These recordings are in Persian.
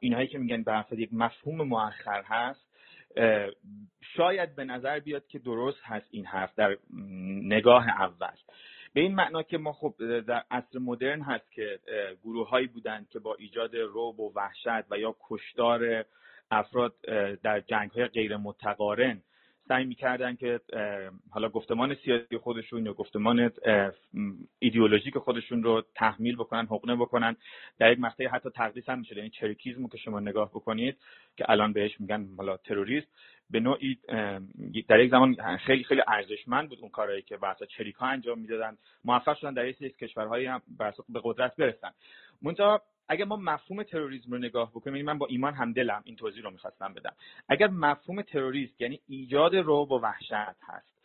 اینایی که میگن به یک مفهوم مؤخر هست، شاید به نظر بیاد که درست هست این حرف در نگاه اول، به این معنا که ما خب در عصر مدرن هست که گروه‌هایی بودند که با ایجاد رعب و وحشت و یا کشتار افراد در جنگ‌های غیر متقارن سعی می‌کردن که حالا گفتمان سیاسی خودشون یا گفتمان ایدئولوژیک خودشون رو تحمیل بکنن، حقنه بکنن. در یک مقطعی حتی تقدیس هم می‌شد، یعنی چریکیزمو که شما نگاه بکنید که الان بهش میگن حالا تروریست، به نوعی در یک زمان خیلی خیلی ارزشمند بود اون کارهایی که واسه چریک‌ها انجام میدادن، موفق شدن در یک سری کشورهایی هم به قدرت برسن. منتها اگر ما مفهوم تروریسم رو نگاه بکنیم، من با ایمان همدلم این توضیح رو می‌خواستم بدم، اگر مفهوم تروریسم یعنی ایجاد رعب و وحشت هست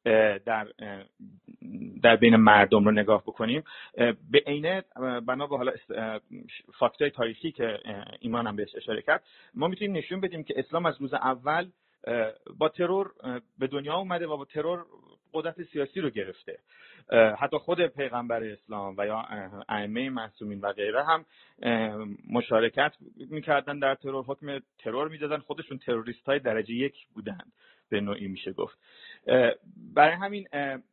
در بین مردم رو نگاه بکنیم، به عینه بنا به حالا فاکتای تاریخی که ایمان هم بهش اشاره کرد، ما میتونیم نشون بدیم که اسلام از روز اول با ترور به دنیا اومده و با ترور قدرت سیاسی رو گرفته. حتی خود پیغمبر اسلام و یا ائمه معصومین و غیره هم مشارکت میکردن در ترور، حکم ترور میدادن، خودشون تروریست‌های درجه 1 بودن به نوعی میشه گفت. برای همین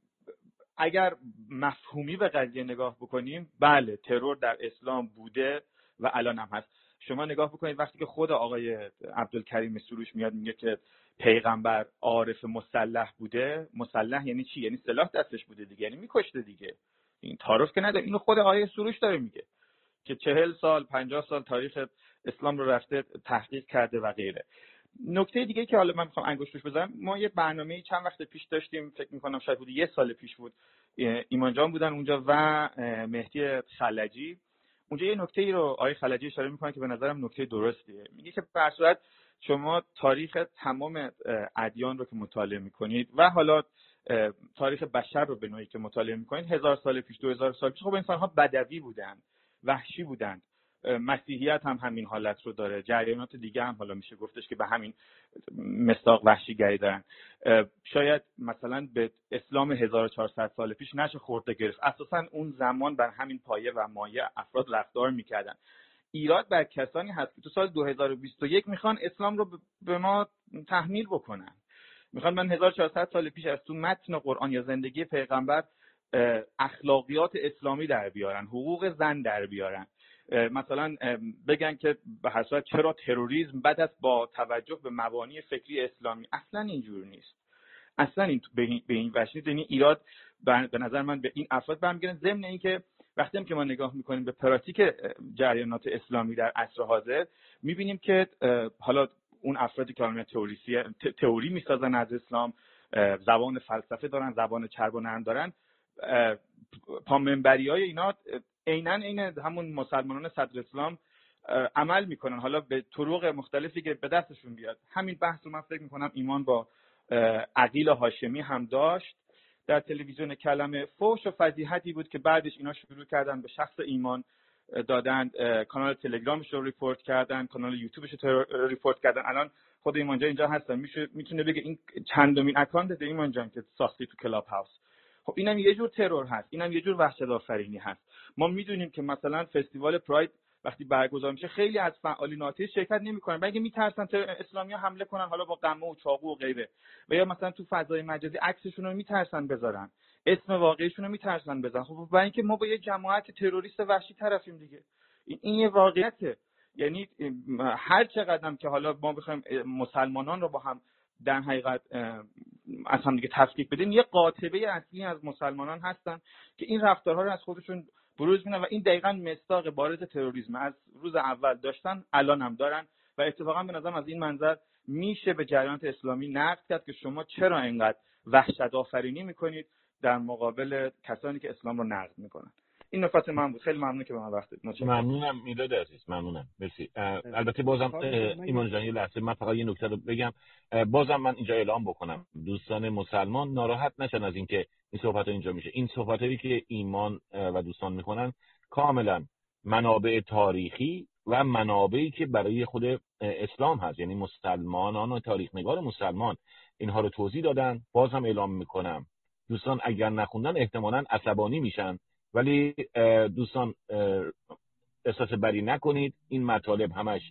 اگر مفهومی به قضیه نگاه بکنیم، بله ترور در اسلام بوده و الان هم هست. شما نگاه بکنید وقتی که خود آقای عبدالکریم سروش میاد میگه که پیغمبر عارف مسلح بوده، مسلح یعنی چی؟ یعنی سلاح دستش بوده دیگه، یعنی میکشته دیگه، این تعارف که نداره. اینو خود آقای سروش داره میگه که 40 سال 50 سال تاریخ اسلام رو رفته تحقیق کرده و غیره. نکته دیگه که حالا من میخوام انگشت روش بزنم، ما یه برنامه چند وقت پیش داشتیم، فکر میکنم شاید بود 1 سال پیش بود، ایمان جان بودن اونجا و مهدی خلجی. اونجا یه نکته‌ای رو آقای خلجی اشاره میکنه که به نظرم نکته درستیه. میگه که به هر صورت شما تاریخ تمام ادیان رو که مطالعه میکنید و حالا تاریخ بشر رو به نوعی که مطالعه میکنید، 1000 سال پیش 2000 سال پیش خب انسان‌ها بدوی بودن، وحشی بودن. مسیحیت هم همین حالت رو داره، جریانات دیگه هم حالا میشه گفتش که به همین مصداق وحشیگری دارن. شاید مثلا به اسلام 1400 سال پیش نشه خورده گرفت، اساسا اون زمان بر همین پایه و مایه افراد رفتار میکردن. ایراد بر کسانی هست که تو سال 2021 میخوان اسلام رو به ما تحمیل بکنن، میخوان من 1400 سال پیش از تو متن قرآن یا زندگی پیغمبر اخلاقیات اسلامی در بیارن، حقوق زن در بیارن، مثلا بگن که به هر صورت چرا تروریسم بعد از با توجه به مبانی فکری اسلامی. اصلا اینجور نیست، اصلا این به این وجه نیست. یعنی ایراد به نظر من به این افراد برمیگرده، ضمن اینکه وقتی هم که ما نگاه میکنیم به پراتیک جریانات اسلامی در عصر حاضر، میبینیم که حالا اون افرادی که علم تئوری میسازن از اسلام، زبان فلسفه دارن، زبان چرب و نرم دارن، پامنبریای اینا عین همون مسلمانان صدر اسلام عمل میکنن، حالا به طرق مختلفی که به دستشون بیاد. همین بحث رو من فکر میکنم ایمان با عقیل هاشمی هم داشت در تلویزیون کلمه. فحش و فضیحتی بود که بعدش اینا شروع کردن به شخص ایمان دادن، کانال تلگرامش رو ریپورت کردن، کانال یوتیوبش رو ریپورت کردن. الان خود ایمان جان اینجا هستن، میتونه بگه این چندمین اکانت ایمان جان که ساختی تو کلاب هاوس. خب اینم یه جور ترور هست، اینم یه جور وحشت آفرینی هست. ما میدونیم که مثلا فستیوال پراید وقتی برگزار میشه خیلی از فعالین آتش شرکت نمیکنن، بلکه میترسن اسلامی‌ها حمله کنن، حالا با قمه و چاقو و غیره، و یا مثلا تو فضای مجازی عکسشون رو میترسن بذارن، اسم واقعیشون رو میترسن بزنن. خب برای اینکه ما با یه جماعت تروریست وحشی طرفیم دیگه، این یه واقعیته. یعنی هر چقدر که حالا ما بخوایم مسلمانان رو با هم در حقیقت از هم دیگه تفکیک بدیم، یه قاطبه اصلی از مسلمانان هستن که این رفتارها رو از خودشون بروز میدن و این دقیقاً مصداق بارز تروریسم از روز اول داشتن، الان هم دارن. و اتفاقا به نظرم از این منظر میشه به جریانات اسلامی نقد کرد که شما چرا اینقدر وحشت آفرینی میکنید در مقابل کسانی که اسلام رو نقد میکنن. این نکات من بود. خیلی ممنون که به من وقت دادید. ممنونم میلاد عزیز، ممنونم، مرسی. البته بازم ایمان جان یه لحظه من فقط یه نکته رو بگم. بازم من اینجا اعلام بکنم دوستان مسلمان ناراحت نشن از اینکه این صحبت اینجا میشه. این صحبتایی که ایمان و دوستان میکنن کاملا منابع تاریخی و منابعی که برای خود اسلام هست، یعنی مسلمانان و تاریخ نگار مسلمان اینها رو توضیح دادن. بازم اعلام میکنم دوستان اگر نخوندن احتمالاً عصبانی میشن، ولی دوستان احساس بدی نکنید، این مطالب همش